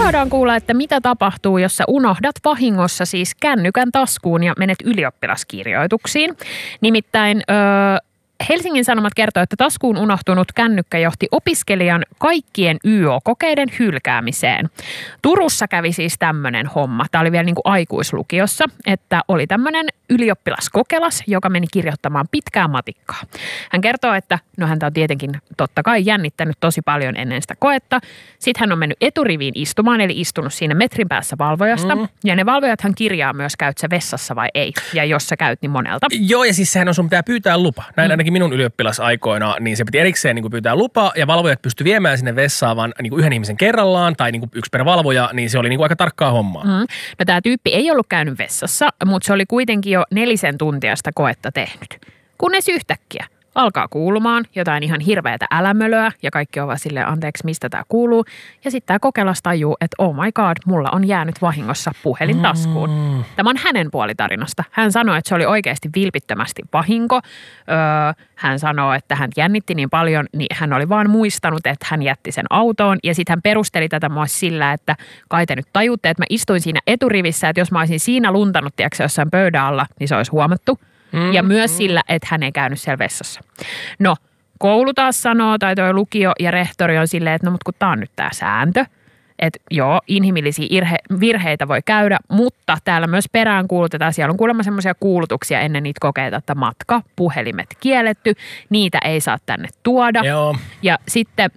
saadaan kuulla, että mitä tapahtuu, jos sä unohdat vahingossa siis kännykän taskuun ja menet ylioppilaskirjoituksiin. Nimittäin Helsingin Sanomat kertoo, että taskuun unohtunut kännykkä johti opiskelijan kaikkien YO-kokeiden hylkäämiseen. Turussa kävi siis tämmöinen homma. Tämä oli vielä niin kuin aikuislukiossa, että oli tämmöinen ylioppilaskokelas, joka meni kirjoittamaan pitkää matikkaa. Hän kertoo, että häntä on tietenkin totta kai jännittänyt tosi paljon ennen sitä koetta. Sitten hän on mennyt eturiviin istumaan, eli istunut siinä metrin päässä valvojasta. Ja ne valvojathan kirjaa myös, käyt sä vessassa vai ei. Ja jos sä käyt, niin monelta. Joo, ja siis sehän on, sun pitää pyytää lupa. Näin ainakin minun ylioppilasaikoina, niin se piti erikseen niin kuin pyytää lupa, ja valvojat pysty viemään sinne vessaan vaan niin kuin yhden ihmisen kerrallaan, tai niin kuin yksi per valvoja, niin se oli niin kuin aika tarkkaa hommaa. No tämä tyyppi ei ollut käynyt vessassa, mutta se oli kuitenkin jo 4 tuntia sitä koetta tehnyt. Kunnes yhtäkkiä alkaa kuulumaan jotain ihan hirveätä älämölöä ja kaikki ovat silleen, anteeksi, mistä tämä kuuluu. Ja sitten tämä kokelas tajuu, että oh my god, mulla on jäänyt vahingossa puhelin taskuun. Tämä on hänen puolitarinasta. Hän sanoi, että se oli oikeasti vilpittömästi vahinko. Hän sanoi, että hän jännitti niin paljon, niin hän oli vaan muistanut, että hän jätti sen autoon. Ja sitten hän perusteli tätä mua sillä, että kai te nyt tajutte, että mä istuin siinä eturivissä, että jos mä olisin siinä luntanut, tiedätkö, jossain pöydän alla, niin se olisi huomattu. Ja myös sillä, että hän ei käynyt siellä vessassa. No, koulu taas sanoo, tai tuo lukio ja rehtori on silleen, että no, mutta kun tää on nyt tää sääntö, että joo, inhimillisiä virheitä voi käydä, mutta täällä myös peräänkuulutetaan, siellä on kuulemma semmoisia kuulutuksia ennen niitä kokeita, että matka, puhelimet kielletty, niitä ei saa tänne tuoda. Joo. Ja sitten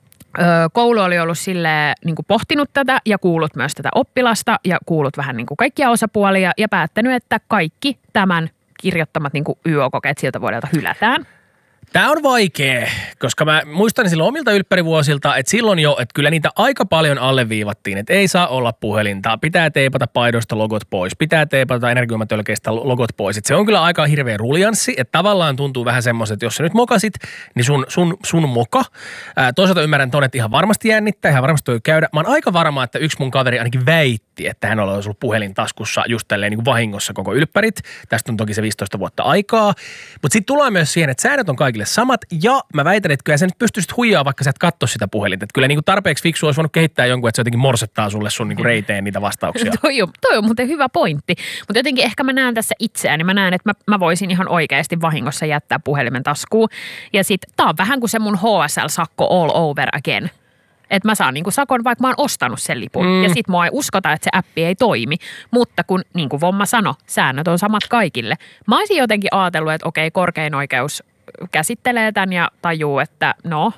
koulu oli ollut silleen niin kuin pohtinut tätä ja kuullut myös tätä oppilasta ja kuullut vähän niin kuin kaikkia osapuolia ja päättänyt, että kaikki tämän kirjoittamat niin kuin YO-kokeet siltä vuodelta hylätään. Tämä on vaikea, koska mä muistan silloin omilta ylppärivuosilta, että silloin jo, että kyllä niitä aika paljon alleviivattiin, että ei saa olla puhelinta, pitää teipata paidosta logot pois, pitää teipata energiumatölkeistä logot pois. Että se on kyllä aika hirveä ruljanssi, että tavallaan tuntuu vähän semmoiset, että jos sä nyt mokasit, niin sun moka. Toisaalta ymmärrän ton, että ihan varmasti jännittää, ihan varmasti voi käydä. Mä oon aika varma, että yksi mun kaveri ainakin väitti, että hän olisi ollut puhelin taskussa just tälleen niin kuin vahingossa koko ylppärit. Tästä on toki se 15 vuotta aikaa. Mutta sitten tullaan myös siihen, että säännöt on kaikille samat, ja mä väitän, että kyllä sä nyt pystyisit huijaa, vaikka sä et katso sitä puhelinta. Että kyllä niin kuin tarpeeksi fiksu olisi voinut kehittää jonkun, että se jotenkin morsettaa sulle sun niin kuin reiteen niitä vastauksia. Toi on muuten hyvä pointti. Mutta jotenkin ehkä mä näen tässä itseäni. Mä näen, että mä voisin ihan oikeasti vahingossa jättää puhelimen taskuun. Ja sit tää on vähän kuin se mun HSL-sakko all over again. Että mä saan niinku sakon, vaikka mä oon ostanut sen lipun. Ja sit mua ei uskota, että se appi ei toimi. Mutta kun, niin kuin Vomma sanoi, säännöt on samat kaikille. Mä olisin jotenkin ajatellut, että okei, korkein oikeus käsittelee tämän ja tajuu, että no,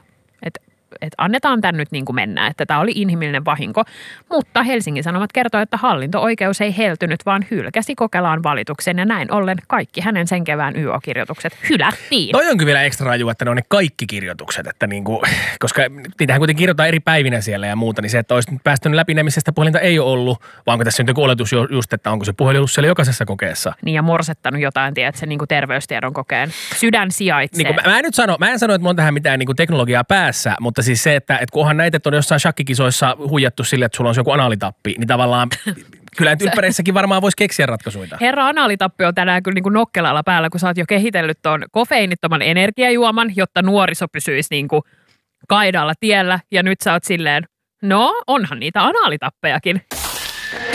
että annetaan tämän nyt niin kuin mennä, että tämä oli inhimillinen vahinko. Mutta Helsingin Sanomat kertoo, että hallinto-oikeus ei heltynyt, vaan hylkäsi Kokelaan valituksen ja näin ollen kaikki hänen sen kevään YO-kirjoitukset hylättiin. Toi on kyllä vielä ekstra raju, että ne on ne kaikki kirjoitukset, että niinku, koska niitähän kuitenkin kirjoittaa eri päivinä siellä ja muuta, niin se, että olisi päästy läpi ne, missä sitä puhelinta ei ole ollut, vaan onko tässä nyt joku oletus just, että onko se puhelin ollut siellä jokaisessa kokeessa. Niin ja morsettanut jotain, tiedät, se niinku terveystiedon kokeen. Sydän sijaitsee. Niin mä en sano, että mun on tähän mitään niinku teknologiaa päässä, mutta siis se, että kunhan näitä on jossain shakkikisoissa huijattu sille, että sulla on joku anaalitappi, niin tavallaan kyllä ylppäreissäkin varmaan voisi keksiä ratkaisuja. Herra anaalitappi on tänään kyllä niin kuin nokkelalla päällä, kun sä oot jo kehitellyt ton kofeiinittoman energiajuoman, jotta nuoriso pysyisi niin kuin kaidalla tiellä. Ja nyt sä oot silleen, no onhan niitä anaalitappejakin.